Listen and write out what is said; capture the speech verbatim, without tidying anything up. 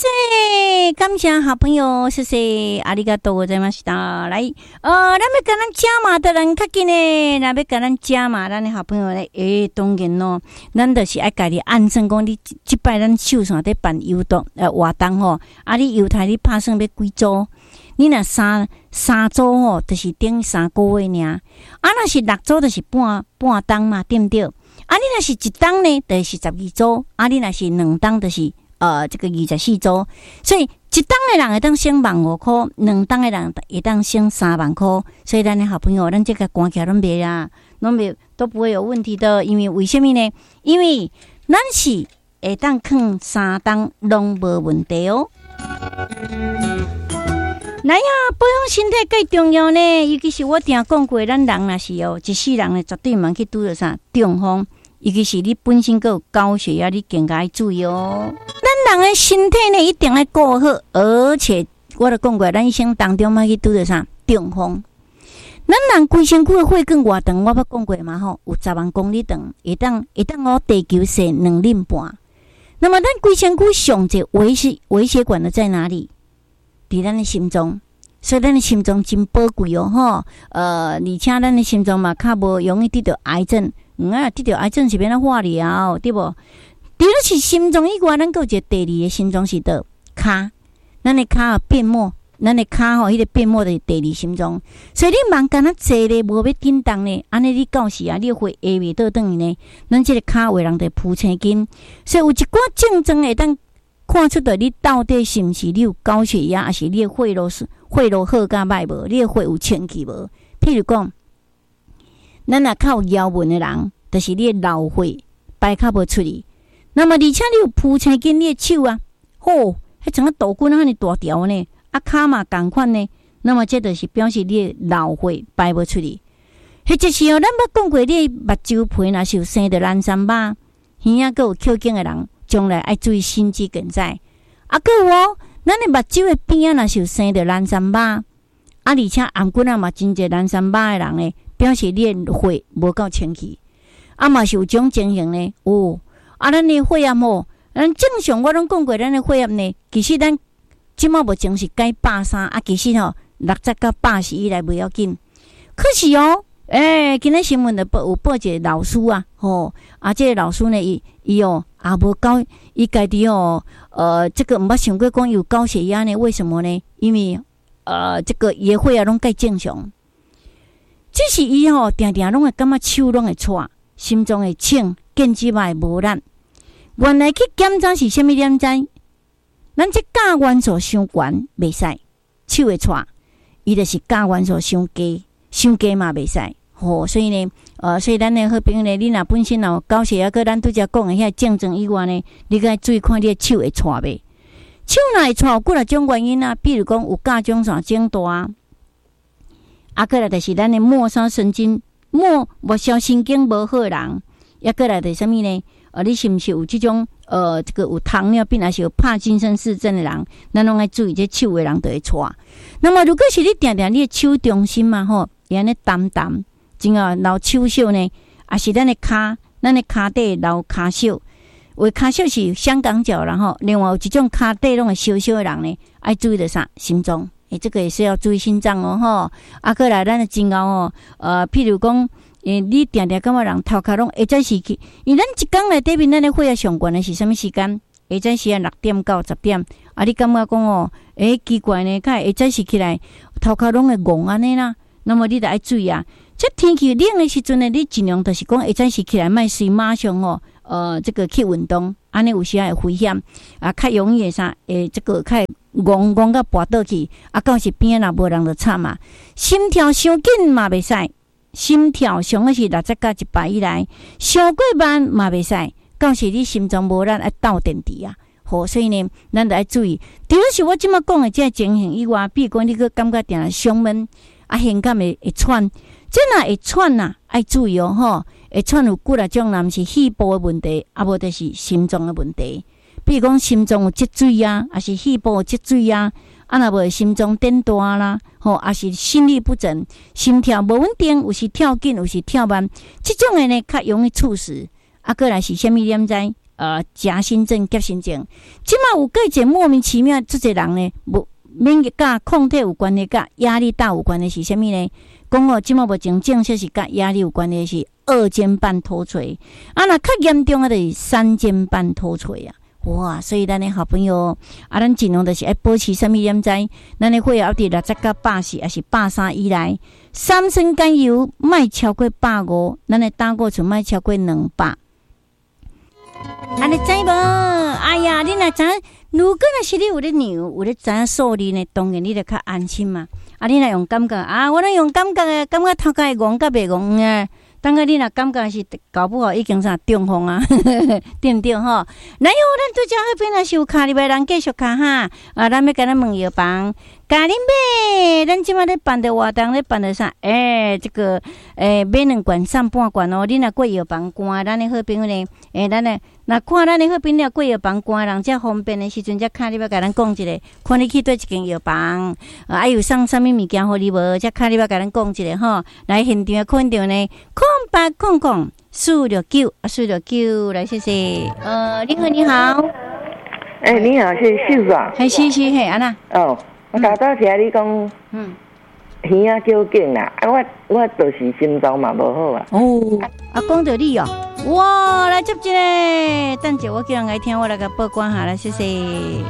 谢，感谢好朋友，谢谢，ありがとうございました。来，呃，咱要跟咱加码的人较紧呢，咱要跟咱加码，咱的好朋友呢，诶、欸，当然咯，咱就是爱家己按算讲，你即摆咱手上在办游动呃活动吼，啊，你游台你拍算要几组？你若三三组吼，就是顶三个月尔；啊，若是六组，就是半半档嘛，对不对？啊，你若是一档呢，就是十二组；啊，你若是两档，就是呃这个二十四组。所以一档的人会当省万五块，两档的人会当省三万块。所以咱的好朋友，咱这个关起来拢袂啊，拢袂都不会有问题的。因为为什么呢？因为咱是会当放三档拢无问题哦。来呀，保养身体最重要呢。尤其是我定讲过，咱人若是哦，一世人呢绝对毋通去拄着啥中风。尤其是你本身有高血压，你更加要注意哦。咱人的身体呢一定要顾好，而且我都讲过，咱一生当中莫去拄着啥中风。咱人规身躯的血管偌长，我捌讲过嘛吼，有十万公里长，会当会当我地球洗两厘半。那么咱规身躯上者微血微血管的在哪里？伫咱的心脏，所以咱的心脏真宝贵哦，吼。呃，而且咱的心脏嘛，较无容易得到癌症。嗯啊，得到癌症是变咱化疗，对无？除了是心脏以外，咱有一个第二个心脏是倒骹，咱的骹变末，咱的骹吼，迄个变末的第二心脏。所以你忙干那坐咧，无要紧动呢，安尼你到时啊，你会下袂倒转去呢，咱这个骹为人得铺青筋。所以有一寡症状会当看出到你到底是毋是你有高血压，还是你的血路血路好甲歹无？你的血有清气无？譬如讲，咱若较有腰纹的人，就是你的老血排较无出去。那么而且你有铺青筋，你的手啊，吼，迄像个豆棍安尼大条呢，啊骹嘛共款呢。那么这就是表示你的老血排无出去。或者是哦，咱捌讲过，你的目睭皮若是有生着蓝三疤，耳仔阁有扣颈的人，将来爱注意心肌梗塞。啊，阁有哦，咱的目睭的边仔若是有生着蓝三疤，啊，而且颔骨啊嘛真侪蓝三疤的人呢，表示你的血无够清气。啊嘛是有种情形呢，哦，啊，咱的血压吼，咱正常我拢讲过，咱的血压呢，其实咱即马目前是改百三，啊，其实吼六十到八十以内袂要紧。可是哦，诶、欸，今日新闻的报有报一个老师啊，吼，啊，这个老师呢，伊伊哦，也无高，伊家己哦，呃，这个毋捌想过讲有高血压呢？为什么呢？因为呃，这个伊的血压拢介正常，只是伊吼定定拢会感觉手拢会颤。心脏会请，腱子嘛会无力。原来去检查是虾米点知？咱这钾元素伤悬袂使，手会颤，伊就是钾元素伤低，伤低嘛袂使。吼、哦，所以呢，呃，所以咱的好朋友呢，你若本身有高血压，个咱拄则讲的遐症状以外呢，你该注意看你的手会颤袂？手若会颤，有几啊种原因啊，比如讲有甲状腺肿大啊，啊，过来就是咱的末梢神经。末末梢神经无好的人，也过来的什么呢？呃，你是毋是有这种呃，这个有糖尿病还是有帕金森氏症的人？咱拢爱注意，这手的人就会颤。那么，如果是你定定你的手中心嘛吼，会安尼淡淡，真啊老手小呢，也是咱的骹，咱的骹底老骹小。为骹小是香港脚，然后另外有一种骹底拢会小小的人呢，爱注意的啥？心脏。诶、欸，这个也是要注意心脏哦，吼！啊，过来咱的真后哦，呃，譬如讲，诶、欸，你定定感觉人头壳拢会早时去，因为咱一工内底面咱的血压上悬的是什么时间？会早时啊六点到十点，啊，你感觉讲哦，诶、欸，奇怪呢，较会早时起来头壳拢会戆安尼啦，那么你得爱注意啊。这天气冷的时阵呢，你尽量就是讲会早时起来，莫随马上哦，呃，这个去运动，安尼有时会危险啊，较容易会啥？诶，这个较戆戆到跋倒去，啊，到时边若无人就惨啊！心跳伤紧嘛袂使，心跳上个是六十到一百以内，伤过慢嘛袂使，到时你心脏无力爱斗电池啊！好，所以呢，咱得爱注意。除了是我即马讲的这情形以外，比如讲你个感觉定来胸闷，啊，胸感会会喘，这若会喘呐，爱注意哦吼，会喘有几啊种，若毋是肺部的问题，啊无就是心脏的问题。比如讲心脏有积水啊，还是肺部有积水啊，啊若无心脏变大啦，吼，还是心律不整、心跳无稳定，有时跳紧，有时跳慢，这种的呢较容易猝死。啊，过来是虾米点知？ 呃夹心症、急心症。即马有个一个莫名其妙，这些人呢，无免甲抗体有关的，甲压力大有关的是啥物呢？讲哦，即马目前正式是甲压力有关的是二尖瓣脱垂，啊，那较严重的就是三尖瓣脱垂啊。哇！所以咱的好朋友啊，咱尽量就是爱保持什么点在，咱的血压伫六十到八十，还是八三以内。三酸甘油莫超过百五，咱的胆固醇莫超过两百。安尼知无？哎呀，你若知，如果若是你有咧牛，有咧知影数字呢，当然你就较安心嘛。啊，你若用感觉啊，我若用感觉诶，感觉头家会戆甲袂戆诶。当个你若感觉是搞不好已经啥中风啊，对不对吼？然后咱拄则迄边若是有卡入来人继续卡哈，啊，咱要甲咱问药房，咖喱妹，咱即马咧办的活动咧办的啥？诶、欸，这个诶、欸、买两罐送半罐哦，你若过药房关，咱的好朋友呢，诶、欸，咱的若看咱的好朋友过药房关，人遮方便的时阵，则卡入来甲咱讲一下，看你去对一间药房，啊，有送啥物物件互你无？则卡入来甲咱讲一下吼，来现场看到呢。空八空空四六九啊，四六九来谢谢。呃，你好，你好。 哎、欸，你好，是秀爽。 嘿，是是嘿，安娜。 哦，我头早听你讲，嗯，耳仔叫紧啦，啊，我我就是心脏嘛无好啊。 哦，啊，讲到你哦，哇，来接一个，等者我叫人来听，我来甲报关下来，谢谢。